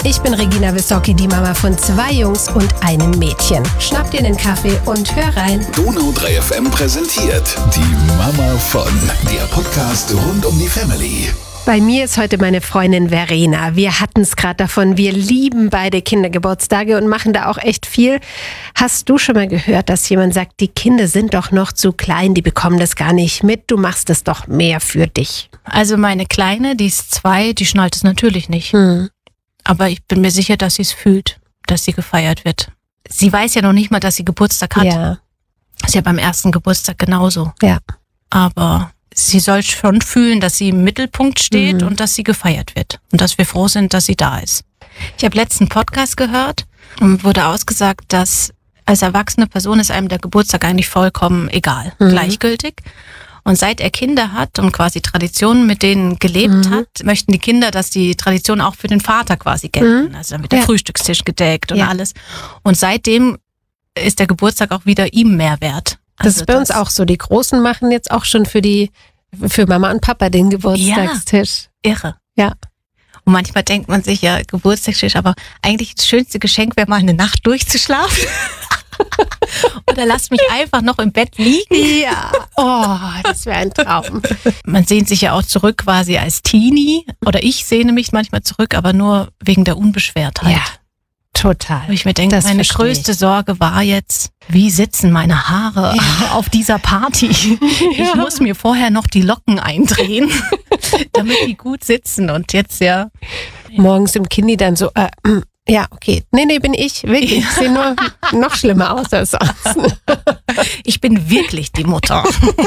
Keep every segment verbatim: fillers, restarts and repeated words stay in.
Ich bin Regina Wissocki, die Mama von zwei Jungs und einem Mädchen. Schnapp dir einen Kaffee und hör rein. Donau drei F M präsentiert die Mama von, der Podcast rund um die Family. Bei mir ist heute meine Freundin Verena. Wir hatten es gerade davon, wir lieben beide Kindergeburtstage und machen da auch echt viel. Hast du schon mal gehört, dass jemand sagt, die Kinder sind doch noch zu klein, die bekommen das gar nicht mit, du machst es doch mehr für dich? Also meine Kleine, die ist zwei, die schnallt es natürlich nicht. Hm. Aber ich bin mir sicher, dass sie es fühlt, dass sie gefeiert wird. Sie weiß ja noch nicht mal, dass sie Geburtstag hat. Ja. Ist ja beim ersten Geburtstag genauso. Ja. Aber sie soll schon fühlen, dass sie im Mittelpunkt steht Mhm. und dass sie gefeiert wird. Und dass wir froh sind, dass sie da ist. Ich habe letzten Podcast gehört und wurde ausgesagt, dass als erwachsene Person ist einem der Geburtstag eigentlich vollkommen egal, Mhm. gleichgültig. Und seit er Kinder hat und quasi Traditionen mit denen gelebt Mhm. hat, möchten die Kinder, dass die Traditionen auch für den Vater quasi gelten. Also dann wird der Ja. Frühstückstisch gedeckt und Ja. alles. Und seitdem ist der Geburtstag auch wieder ihm mehr wert. Das Also ist bei uns auch so. Die Großen machen jetzt auch schon für die, für Mama und Papa den Geburtstagstisch. Irre. Ja. Und manchmal denkt man sich ja, Geburtstagstisch, aber eigentlich das schönste Geschenk wäre mal eine Nacht durchzuschlafen. Oder lasst mich einfach noch im Bett liegen. Ja. Oh, das wäre ein Traum. Man sehnt sich ja auch zurück quasi als Teenie. Oder ich sehne mich manchmal zurück, aber nur wegen der Unbeschwertheit. Ja, total. Wo ich mir denke, Das meine verstehe größte Sorge war jetzt, wie sitzen meine Haare auf dieser Party? Ich muss mir vorher noch die Locken eindrehen, damit die gut sitzen. Und jetzt ja. Morgens im Kindi dann so, äh, ja, okay. Nee, nee, bin ich. Wirklich. Ich sehe nur noch schlimmer aus als sonst. Ich bin wirklich die Mutter.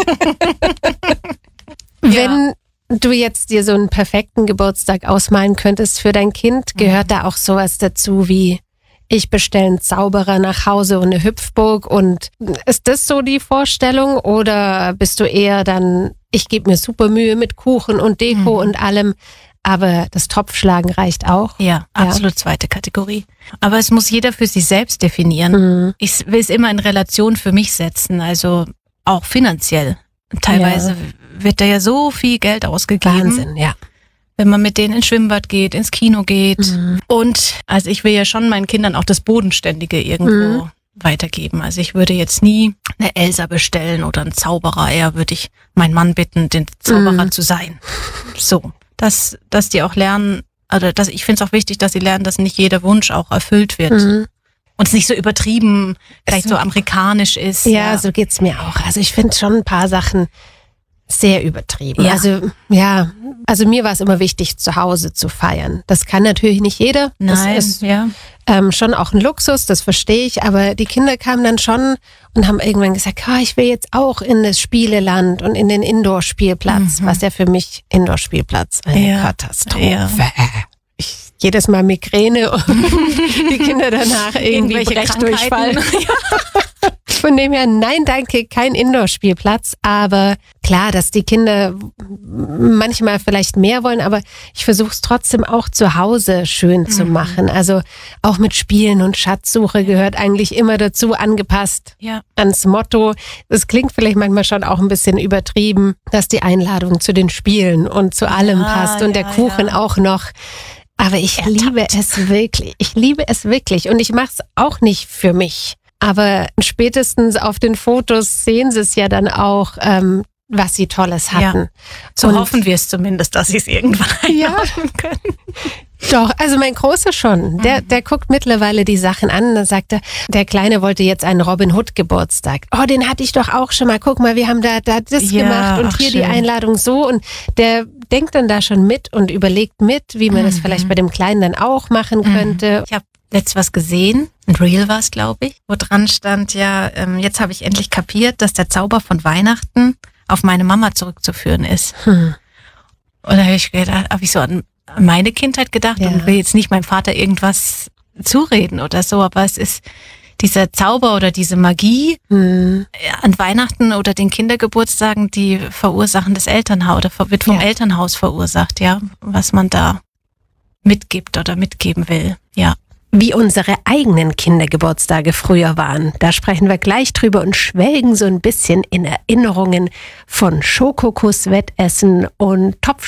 Wenn du jetzt dir so einen perfekten Geburtstag ausmalen könntest für dein Kind, gehört da auch sowas dazu wie, ich bestelle einen Zauberer nach Hause und eine Hüpfburg, und ist das so die Vorstellung, oder bist du eher dann, ich gebe mir super Mühe mit Kuchen und Deko Mhm. und allem, aber das Topfschlagen reicht auch? Ja, absolut zweite Kategorie. Aber es muss jeder für sich selbst definieren. Mhm. Ich will es immer in Relation für mich setzen, also auch finanziell. Teilweise Ja. wird da ja so viel Geld ausgegeben. Wahnsinn, ja. Wenn man mit denen ins Schwimmbad geht, ins Kino geht. Mhm. Und also ich will ja schon meinen Kindern auch das Bodenständige irgendwo Mhm. weitergeben. Also ich würde jetzt nie eine Elsa bestellen oder einen Zauberer. Eher würde ich meinen Mann bitten, den Zauberer Mhm. zu sein. So, dass, dass die auch lernen, also dass, ich finde es auch wichtig, dass sie lernen, dass nicht jeder Wunsch auch erfüllt wird. Mhm. Und es nicht so übertrieben, vielleicht Es- so amerikanisch ist. Ja, so geht's mir auch. Also ich finde schon ein paar Sachen sehr übertrieben. Ja. Also ja, also mir war es immer wichtig, zu Hause zu feiern. Das kann natürlich nicht jeder. Nein, Das ist ja. ähm, schon auch ein Luxus, das verstehe ich. Aber die Kinder kamen dann schon und haben irgendwann gesagt, oh, ich will jetzt auch in das Spieleland und in den Indoor-Spielplatz, Mhm. was ja für mich Indoor-Spielplatz eine Ja. Katastrophe. Ja. Ich jedes Mal Migräne und die Kinder danach irgendwie Irgendwelche Brechdurchfall. Krankheiten. Von dem her, nein, danke, kein Indoor-Spielplatz. Aber klar, dass die Kinder manchmal vielleicht mehr wollen, aber ich versuche es trotzdem auch zu Hause schön zu machen. Also auch mit Spielen und Schatzsuche gehört eigentlich immer dazu, angepasst Ja. ans Motto. Das klingt vielleicht manchmal schon auch ein bisschen übertrieben, dass die Einladung zu den Spielen und zu allem Ja, passt und der ja, Kuchen ja. auch noch. Aber ich Ertappt. liebe es wirklich. Ich liebe es wirklich. Und ich mache es auch nicht für mich. Aber spätestens auf den Fotos sehen sie es ja dann auch, ähm, was sie Tolles hatten. So Und- hoffen wir es zumindest, dass sie es irgendwann Ja. einordnen können. Doch, also mein Großer schon. Der, der guckt mittlerweile die Sachen an. Dann sagt er, der Kleine wollte jetzt einen Robin Hood Geburtstag. Oh, den hatte ich doch auch schon mal. Guck mal, wir haben da, da das Ja, gemacht und ach, hier die schön. Einladung so. Und der denkt dann da schon mit und überlegt mit, wie man das vielleicht bei dem Kleinen dann auch machen könnte. Ich habe letztes was gesehen, ein Reel war es, glaube ich, wo dran stand, ja, ähm, jetzt habe ich endlich kapiert, dass der Zauber von Weihnachten auf meine Mama zurückzuführen ist. Hm. Und da habe ich gedacht, habe ich so an meine Kindheit gedacht Ja. und will jetzt nicht meinem Vater irgendwas zureden oder so, aber es ist dieser Zauber oder diese Magie Hm. an Weihnachten oder den Kindergeburtstagen, die verursachen das Elternhaus oder ver- wird vom Ja. Elternhaus verursacht, ja, was man da mitgibt oder mitgeben will, ja. Wie unsere eigenen Kindergeburtstage früher waren. Da sprechen wir gleich drüber und schwelgen so ein bisschen in Erinnerungen von Schokokuss-Wettessen und Topf